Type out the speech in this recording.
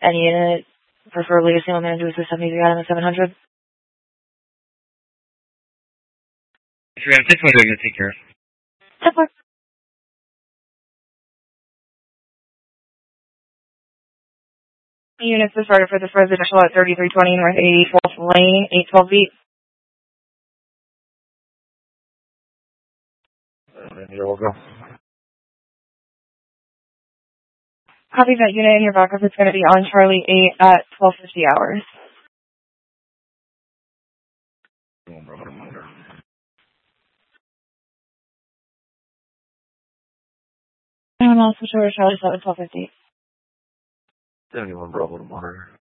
Any unit, preferably a single manager with a 73 item at 700. If you're going to take what, I'm going to take care of. Support. Units are started for this residential at 3320 North 84th Lane, 812 feet. Here we'll go. Copy that unit in your backup. It's going to be on Charlie 8 at 12:50 hours. Anyone else switch over to Charlie 7 at 12:50? 71 Bravo to monitor.